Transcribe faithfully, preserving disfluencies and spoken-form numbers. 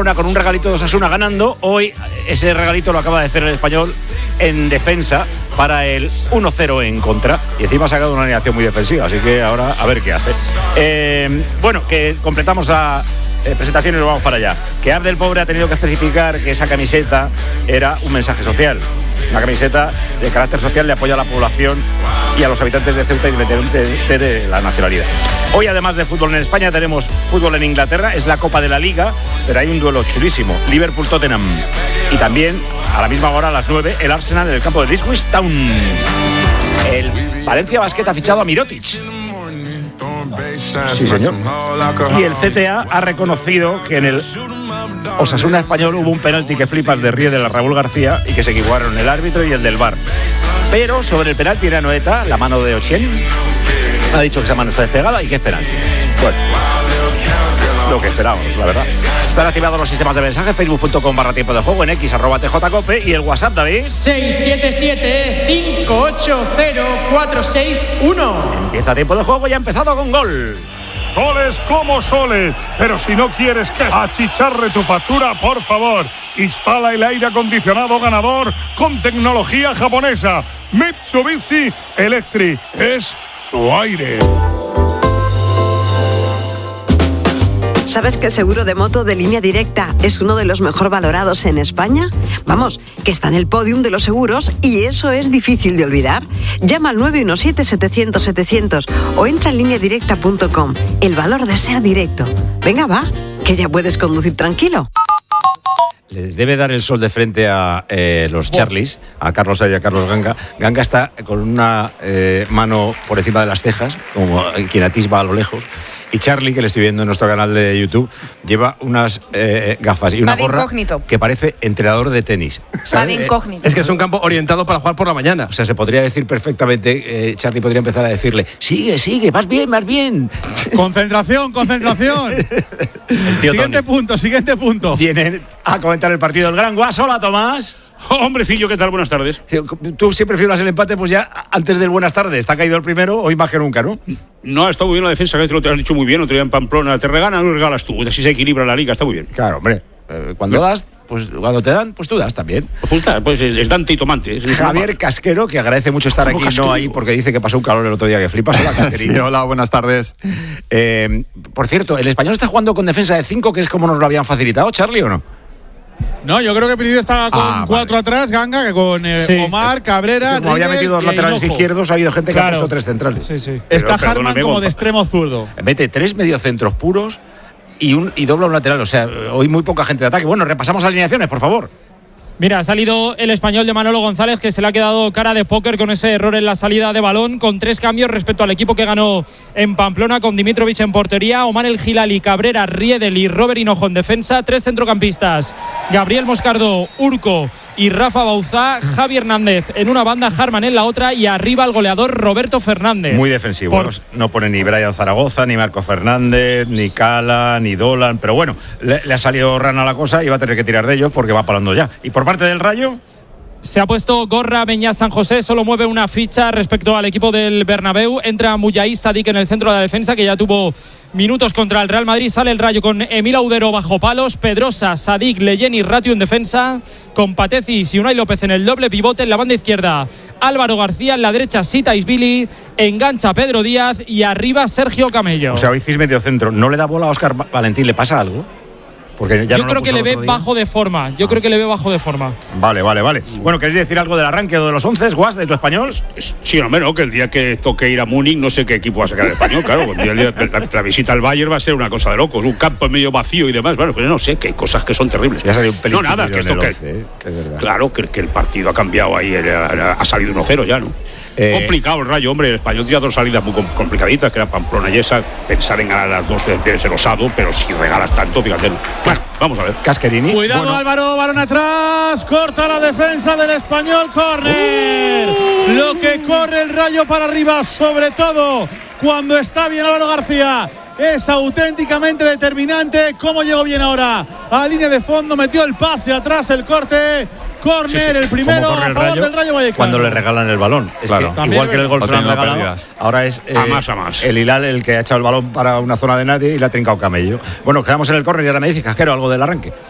Osasuna con un regalito de Osasuna ganando. Hoy ese regalito lo acaba de hacer el Español en defensa para el uno cero en contra. Y encima ha sacado una alineación muy defensiva, así que ahora a ver qué hace. Eh, bueno, que completamos la eh, presentación y nos vamos para allá. Que Abdel Pobre ha tenido que especificar que esa camiseta era un mensaje social. Una camiseta de carácter social de apoyo a la población y a los habitantes de Ceuta, independientemente de la nacionalidad. Hoy, además de fútbol en España, tenemos fútbol en Inglaterra. Es la Copa de la Liga, pero hay un duelo chulísimo. Liverpool-Tottenham. Y también, a la misma hora, a las nueve, el Arsenal en el campo de Ipswich Town. El Valencia Basket ha fichado a Mirotic. Sí, señor. Y el C T A ha reconocido que en el Osasuna Español hubo un penalti que flipas de Río de la Raúl García y que se equivocaron el árbitro y el del V A R. Pero sobre el penalti era Noeta, la mano de Ochien, ha dicho que esa mano está despegada y que es penalti. Bueno, lo que esperábamos, la verdad. Están activados los sistemas de mensaje, facebook.com barra tiempo de juego, en x arroba tjcope y el WhatsApp, David. seis siete siete cinco ocho cero cuatro seis uno. Empieza tiempo de juego y ha empezado con gol. Soles como soles, pero si no quieres que achicharre tu factura, por favor, instala el aire acondicionado ganador con tecnología japonesa. Mitsubishi Electric es tu aire. ¿Sabes que el seguro de moto de Línea Directa es uno de los mejor valorados en España? Vamos, que está en el podium de los seguros y eso es difícil de olvidar. Llama al nueve uno siete setecientos setecientos o entra en línea directa punto com. El valor de ser directo. Venga, va, que ya puedes conducir tranquilo. Les debe dar el sol de frente a eh, los Charlies, a Carlos Sainz y a Carlos Ganga. Ganga está con una eh, mano por encima de las cejas, como quien atisba a lo lejos. Y Charlie, que le estoy viendo en nuestro canal de YouTube, lleva unas eh, gafas y una Pad gorra incógnito. Que parece entrenador de tenis. Pad incógnito. Es que es un campo orientado para jugar por la mañana. O sea, se podría decir perfectamente, eh, Charlie podría empezar a decirle, sigue, sigue, vas bien, vas bien. Concentración, concentración. Siguiente Tony. punto, siguiente punto. Vienen a comentar el partido del Gran Guas. Hola, Tomás. Hombrecillo, ¿qué tal? Buenas tardes. Tú siempre figuras el empate, pues ya antes del buenas tardes. Está caído el primero, hoy más que nunca, ¿no? No, ha estado muy bien la defensa, que te lo has dicho muy bien. Otro día en Pamplona, te regalan, lo regalas tú. Así se equilibra la liga, está muy bien. Claro, hombre. Eh, cuando das, pues cuando te dan, pues tú das también. Pues, pues es, es Dante y Tomante. Es Javier Casquero, que agradece mucho estar aquí, Casquero? no ahí, porque dice que pasó un calor el otro día que flipas. Hola, Casquerín. Sí, hola, buenas tardes. Eh, por cierto, ¿el Español está jugando con defensa de cinco, que es como nos lo habían facilitado, Charlie, o no? No, yo creo que Piridio está con Ah, cuatro vale. atrás, Ganga, que con eh, Sí. Omar, Cabrera, Como había Ríguez metido dos y laterales Hinojo. izquierdos, ha habido gente que Claro. ha puesto tres centrales. Sí, sí. Está Pero, Harman perdóname, como Gonzalo. de extremo zurdo. Mete tres mediocentros puros y, un, y dobla un lateral. O sea, hoy muy poca gente de ataque. Bueno, repasamos alineaciones, por favor. Mira, ha salido el español de Manolo González, que se le ha quedado cara de póker con ese error en la salida de balón, con tres cambios respecto al equipo que ganó en Pamplona, con Dimitrovic en portería, Omar El Gilali, Cabrera, Riedel y Robert Hinojo en defensa, tres centrocampistas, Gabriel Moscardo, Urco y Rafa Bauzá, Javi Hernández en una banda, Harman en la otra y arriba el goleador Roberto Fernández. Muy defensivo. Por- No, no pone ni Brian Zaragoza, ni Marco Fernández, ni Cala, ni Dolan. Pero bueno, le, le ha salido rana la cosa y va a tener que tirar de ellos porque va parando ya. Y por parte del Rayo, Se ha puesto Gorra Beñat San José, solo mueve una ficha respecto al equipo del Bernabéu. Entra Mujaís Sadik en el centro de la defensa, que ya tuvo minutos contra el Real Madrid. Sale el Rayo con Emil Audero bajo palos, Pedrosa, Sadik, Leyen y Ratio en defensa, con Patecis y Unai López en el doble pivote. En la banda izquierda, Álvaro García, en la derecha Sita Isbili, engancha Pedro Díaz y arriba Sergio Camello. o sea, hoy Cis medio centro. ¿No le da bola a Óscar Valentín? ¿Le pasa algo? Porque ya Yo no lo creo que puso le el ve otro día. bajo de forma. Yo creo que le ve bajo de forma. Vale, vale, vale. Bueno, ¿queréis decir algo del arranque o de los once, Guas, de tu español? Sí, no, menos que el día que toque ir a Múnich, no sé qué equipo va a sacar el español, claro. El día- la, la visita al Bayern va a ser una cosa de locos, un campo medio vacío y demás. Bueno, pues no sé, que hay cosas que son terribles. Ya salió un pelín No, nada, tímido que en esto el que. once, ¿eh? Que es verdad. Claro, que, que el partido ha cambiado ahí, el- ha salido uno cero ya, ¿no? Eh, Complicado el Rayo, hombre. El español tira dos salidas muy com- complicaditas, que era Pamplona y esa. Pensar en ganar las dos debe ser osado, pero si regalas tanto, fíjate. Cas- Vamos a ver. Casquerini. Cuidado, Bueno, Álvaro, balón atrás, corta la defensa del Español, córner. Uh. Lo que corre el Rayo para arriba, sobre todo cuando está bien Álvaro García, es auténticamente determinante. Cómo llegó bien ahora a línea de fondo, metió el pase atrás, el corte, córner, Sí, sí. el primero ¿cómo a corre el favor Rayo del Rayo Vallecano. cuando le regalan el balón? Es Claro. que, También igual que en el gol lo se lo han teniendo regalado, pérdidas. ahora es eh, A más, a más. el Hilal el que ha echado el balón para una zona de nadie y le ha trincado Camello. Bueno, quedamos en el córner y ahora me dices, Casquero, algo del arranque.